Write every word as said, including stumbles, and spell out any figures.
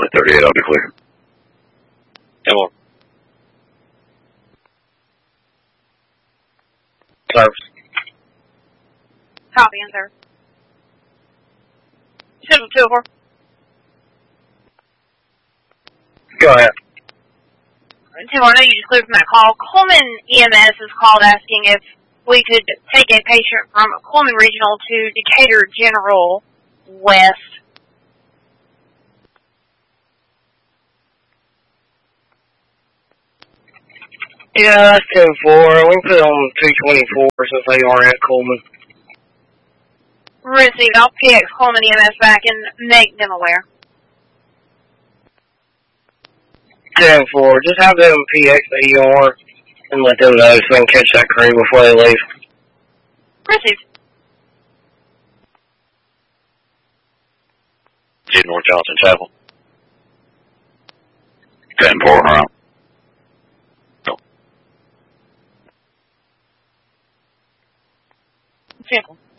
Charlie thirty-eight, I'll be clear. Come on. Service. Copy, sir. Central two oh four. Go ahead. Tim, I know you just cleared from that call. Coleman E M S is called asking if we could take a patient from Coleman Regional to Decatur General West. Yeah, that's ten four. We can put it on two twenty-four since they are at Coleman. Received. I'll P X Coleman E M S back and make them aware. ten four. Just have them P X the E R and let them know so they can catch that crew before they leave. Received. Did North Johnson Chapel. ten four, huh? No. Simple.